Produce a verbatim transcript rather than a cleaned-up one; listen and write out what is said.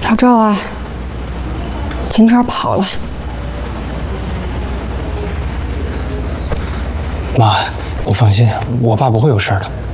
老赵啊，秦川跑了。 妈，你放心，我爸不会有事的。